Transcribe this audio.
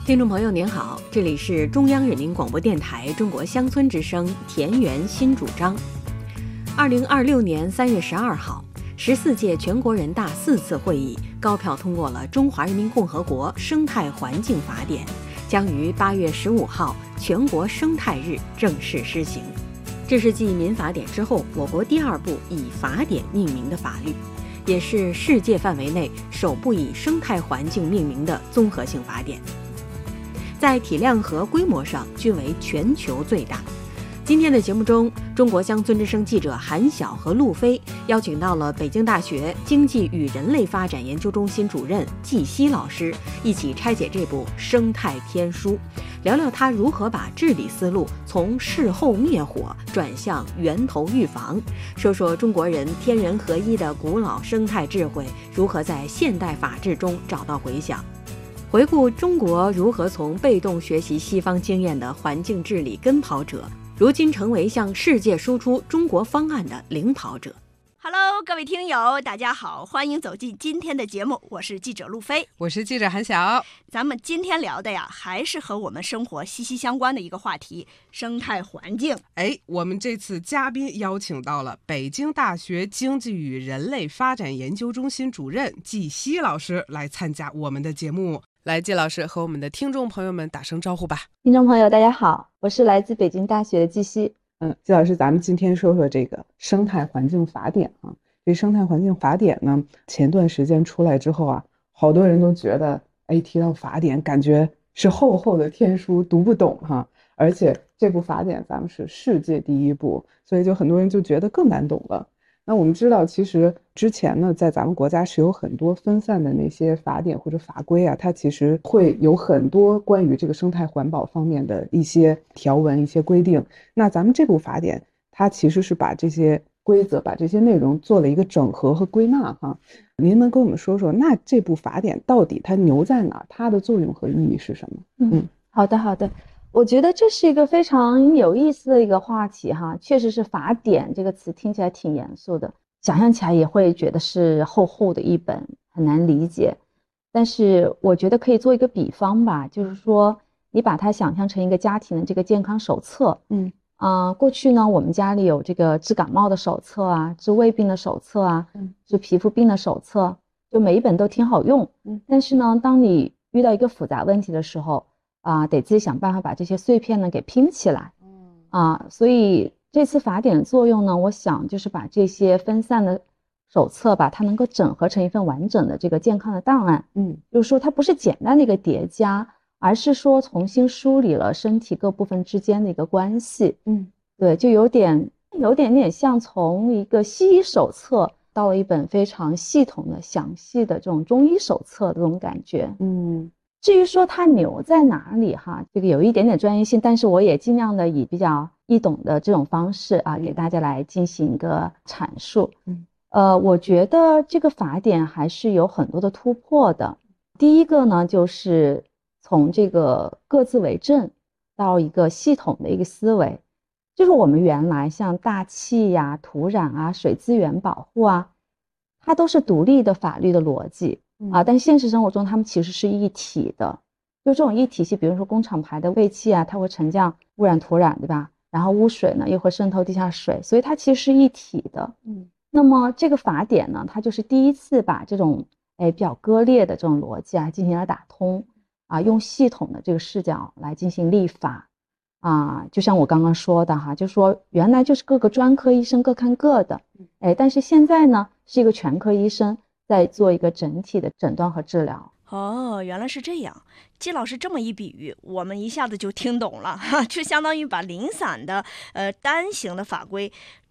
听众朋友您好，这里是中央人民广播电台中国乡村之声田园新主张。2026年3月12号，14届全国人大4次会议高票通过了《中华人民共和国生态环境法典》，将于8月15号全国生态日正式施行。这是继民法典之后，我国第2部以法典命名的法律，也是世界范围内首部以生态环境命名的综合性法典，在体量和规模上均为全球最大。今天的节目中，中国乡村之声记者韩晓和陆飞邀请到了北京大学经济与人类发展研究中心主任季希老师，一起拆解这部生态天书，聊聊他如何把治理思路从事后灭火转向源头预防，说说中国人天人合一的古老生态智慧如何在现代法治中找到回响，回顾中国如何从被动学习西方经验的环境治理跟跑者，如今成为向世界输出中国方案的领跑者。 Hello， 各位听友，大家好，欢迎走进今天的节目，我是记者陆飞， 我是记者韩晓。 咱们今天聊的呀，还是和我们生活息息相关的一个话题——生态环境。 我们这次嘉宾邀请到了北京大学经济与人类发展研究中心主任季希老师来参加我们的节目。来，季老师和我们的听众朋友们打声招呼吧。 听众朋友大家好，我是来自北京大学的季希。 季老师，咱们今天说说这个生态环境法典啊。这生态环境法典呢，前段时间出来之后啊，好多人都觉得，提到法典感觉是厚厚的天书，读不懂哈。而且这部法典咱们是世界第1部，所以就很多人就觉得更难懂了。那我们知道，其实之前呢，在咱们国家是有很多分散的那些法典或者法规啊，它其实会有很多关于这个生态环保方面的一些条文、一些规定。那咱们这部法典，它其实是把这些规则、把这些内容做了一个整合和归纳哈。您能跟我们说说，那这部法典到底它牛在哪？它的作用和意义是什么？ 好的。我觉得这是一个非常有意思的一个话题哈，确实是法典这个词听起来挺严肃的，想象起来也会觉得是厚厚的一本，很难理解。但是我觉得可以做一个比方吧，就是说你把它想象成一个家庭的这个健康手册。过去呢，我们家里有这个治感冒的手册啊，治胃病的手册啊，治皮肤病的手册，就每一本都挺好用。但是呢，当你遇到一个复杂问题的时候得自己想办法把这些碎片呢给拼起来。所以这次法典的作用呢，我想就是把这些分散的手册吧，它能够整合成一份完整的这个健康的档案。就是说它不是简单的一个叠加，而是说重新梳理了身体各部分之间的一个关系。对，就有点像从一个西医手册到了一本非常系统的详细的这种中医手册的这种感觉。至于说它牛在哪里哈，这个有一点点专业性，但是我也尽量的以比较易懂的这种方式给大家来进行一个阐述。我觉得这个法典还是有很多的突破的。第一个呢，就是从这个各自为政到一个系统的一个思维，就是我们原来像大气呀、土壤啊、水资源保护啊，它都是独立的法律的逻辑。但现实生活中它们其实是一体的，就这种一体系，比如说工厂排的废气啊，它会沉降污染土壤，对吧？然后污水呢又会渗透地下水，所以它其实是一体的。那么这个法典呢，它就是第一次把这种比较割裂的这种逻辑进行了打通用系统的这个视角来进行立法就像我刚刚说的哈，就是说原来就是各个专科医生各看各的，但是现在呢是一个全科医生在做一个整体的诊断和治疗。 原来是这样。季老师这么一比喻，我们一下子就听懂了，就相当于把零散的单行的法规